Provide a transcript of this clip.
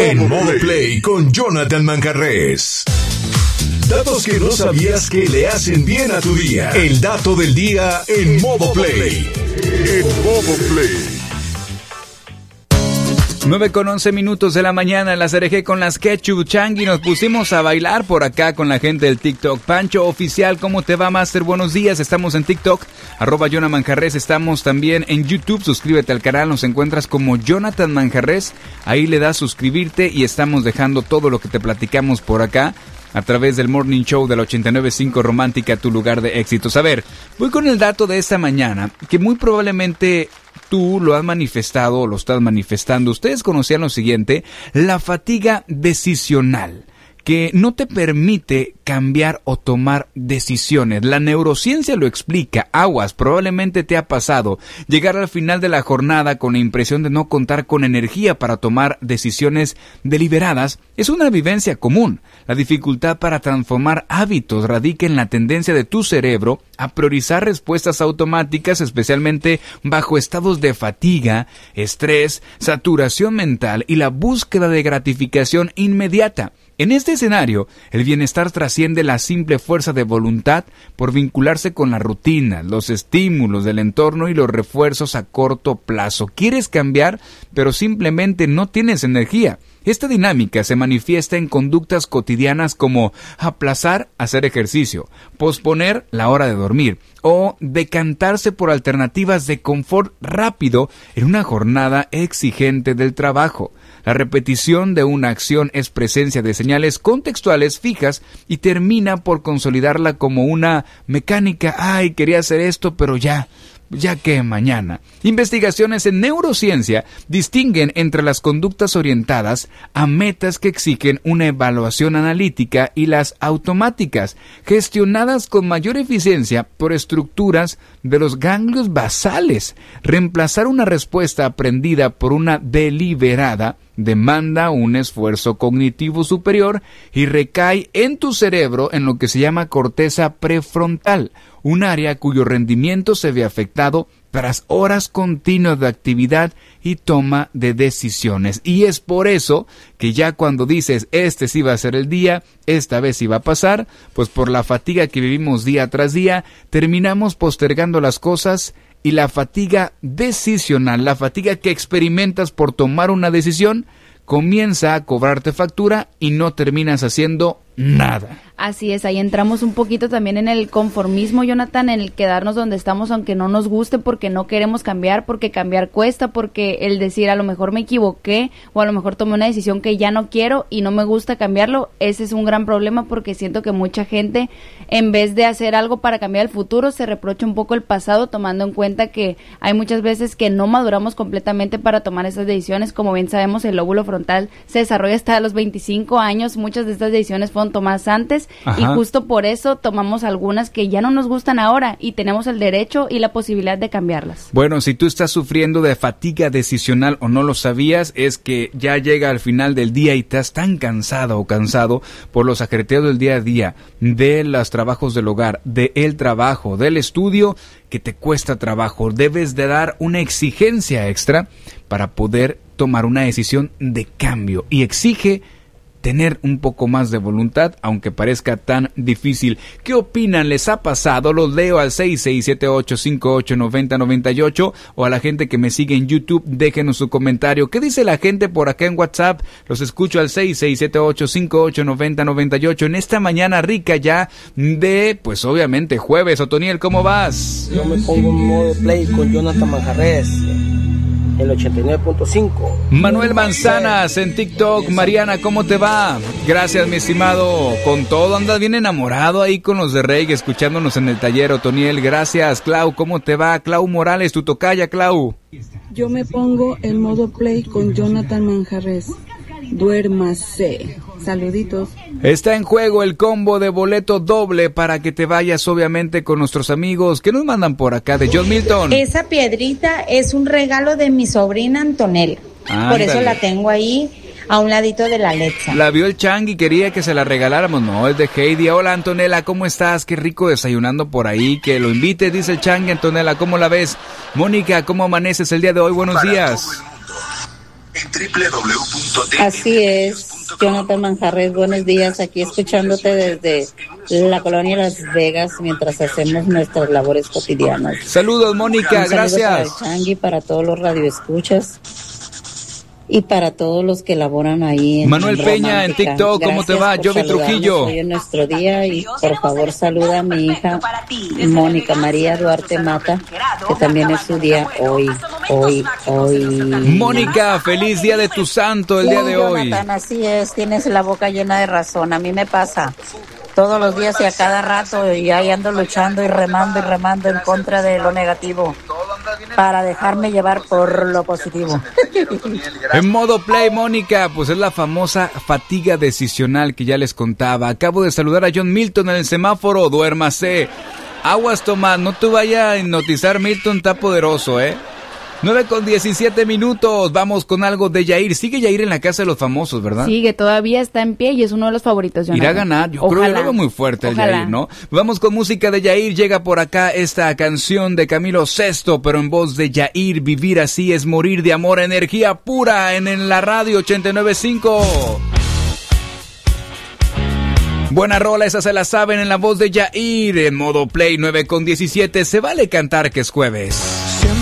En Modo Play con Jonathan Manjarrés. Datos que no sabías que le hacen bien a tu día. El dato del día en Modo Play. En Modo Play. 9:11 de la mañana, las herejé con las Ketchup Changi. Nos pusimos a bailar por acá con la gente del TikTok. Pancho Oficial, ¿cómo te va, Master? Buenos días, estamos en TikTok, @Jonathan Manjarrés. Estamos también en YouTube, suscríbete al canal, nos encuentras como Jonathan Manjarrés. Ahí le das suscribirte y estamos dejando todo lo que te platicamos por acá a través del Morning Show de la 89.5 Romántica, tu lugar de éxitos. A ver, voy con el dato de esta mañana, que muy probablemente tú lo has manifestado o lo estás manifestando. Ustedes conocían lo siguiente: la fatiga decisional, que no te permite cambiar o tomar decisiones. La neurociencia lo explica. Aguas, probablemente te ha pasado llegar al final de la jornada con la impresión de no contar con energía para tomar decisiones deliberadas. Es una vivencia común. La dificultad para transformar hábitos radica en la tendencia de tu cerebro a priorizar respuestas automáticas, especialmente bajo estados de fatiga, estrés, saturación mental y la búsqueda de gratificación inmediata. En este escenario, el bienestar trasciende la simple fuerza de voluntad por vincularse con la rutina, los estímulos del entorno y los refuerzos a corto plazo. Quieres cambiar, pero simplemente no tienes energía. Esta dinámica se manifiesta en conductas cotidianas como aplazar hacer ejercicio, posponer la hora de dormir o decantarse por alternativas de confort rápido en una jornada exigente del trabajo. La repetición de una acción es presencia de señales contextuales fijas y termina por consolidarla como una mecánica. Ay, quería hacer esto, pero ya que mañana. Investigaciones en neurociencia distinguen entre las conductas orientadas a metas que exigen una evaluación analítica y las automáticas, gestionadas con mayor eficiencia por estructuras de los ganglios basales. Reemplazar una respuesta aprendida por una deliberada demanda un esfuerzo cognitivo superior y recae en tu cerebro en lo que se llama corteza prefrontal, un área cuyo rendimiento se ve afectado tras horas continuas de actividad y toma de decisiones. Y es por eso que ya cuando dices, este sí va a ser el día, esta vez sí va a pasar, pues por la fatiga que vivimos día tras día, terminamos postergando las cosas. Y la fatiga decisional, la fatiga que experimentas por tomar una decisión, comienza a cobrarte factura y no terminas haciendo nada. Así es, ahí entramos un poquito también en el conformismo, Jonathan, en el quedarnos donde estamos aunque no nos guste, porque no queremos cambiar, porque cambiar cuesta, porque el decir a lo mejor me equivoqué o a lo mejor tomé una decisión que ya no quiero y no me gusta cambiarlo. Ese es un gran problema, porque siento que mucha gente, en vez de hacer algo para cambiar el futuro, se reprocha un poco el pasado, tomando en cuenta que hay muchas veces que no maduramos completamente para tomar esas decisiones. Como bien sabemos, el lóbulo frontal se desarrolla hasta los 25 años, muchas de estas decisiones fueron tomadas antes. Ajá. Y justo por eso tomamos algunas que ya no nos gustan ahora y tenemos el derecho y la posibilidad de cambiarlas. Bueno, si tú estás sufriendo de fatiga decisional o no lo sabías, es que ya llega al final del día y estás tan cansado o cansado por los ajetreos del día a día, de los trabajos del hogar, del trabajo, del estudio, que te cuesta trabajo. Debes de dar una exigencia extra para poder tomar una decisión de cambio, y exige tener un poco más de voluntad, aunque parezca tan difícil. ¿Qué opinan? ¿Les ha pasado? Los leo al 6678589098, o a la gente que me sigue en YouTube, déjenos su comentario. ¿Qué dice la gente por acá en WhatsApp? Los escucho al 6678589098 en esta mañana rica ya de, pues obviamente, jueves. Otoniel, ¿cómo vas? Yo me pongo en modo play con Jonathan Manjarrés, el 89.5. Manuel Manzanas en TikTok. Mariana, ¿cómo te va? Gracias, mi estimado. Con todo, andas bien enamorado ahí con los de reggae, escuchándonos en el taller, Otoniel. Gracias. Clau, ¿cómo te va? Clau Morales, tu tocaya, Clau. Yo me pongo en modo play con Jonathan Manjarrés. Duérmase. Saluditos. Está en juego el combo de boleto doble para que te vayas, obviamente, con nuestros amigos que nos mandan por acá de John Milton. Esa piedrita es un regalo de mi sobrina Antonella. Ándale. Por eso la tengo ahí a un ladito de la Alexa. La vio el Changi, quería que se la regaláramos. No, es de Heidi. Hola, Antonella, ¿cómo estás? Qué rico desayunando por ahí. Que lo invite, dice el Changi. Antonella, ¿cómo la ves? Mónica, ¿cómo amaneces el día de hoy? Buenos días. Así es, Jonathan Manjarres, buenos días, aquí escuchándote desde la colonia Las Vegas mientras hacemos nuestras labores cotidianas. Saludos, Mónica, gracias. Para el Changi, para todos los radioescuchas y para todos los que laboran ahí en Manuel Peña en TikTok, ¿cómo te va? Jovi Trujillo. Hoy en nuestro día y por favor saluda a mi hija Mónica María Duarte Mata, que también es su día hoy. Mónica, feliz día de tu santo el día de hoy. Jonathan, así es, tienes la boca llena de razón, a mí me pasa todos los días y a cada rato y ahí ando luchando y remando en contra de lo negativo para dejarme llevar por lo positivo. En modo play, Mónica, pues es la famosa fatiga decisional que ya les contaba. Acabo de saludar a John Milton en el semáforo, duérmase. Aguas, Tomás, no te vaya a hipnotizar, Milton está poderoso, 9:17, vamos con algo de Yair. Sigue Yair en la casa de los famosos, ¿verdad? Sigue, todavía está en pie y es uno de los favoritos. Irá a ganar, yo creo que lo veo muy fuerte el Yair, ¿no? Vamos con música de Yair, llega por acá esta canción de Camilo Sesto, pero en voz de Yair, Vivir así es morir de amor, energía pura en la radio 89.5. Buena rola, esa se la saben en la voz de Yair, en modo play 9:17, se vale cantar que es jueves.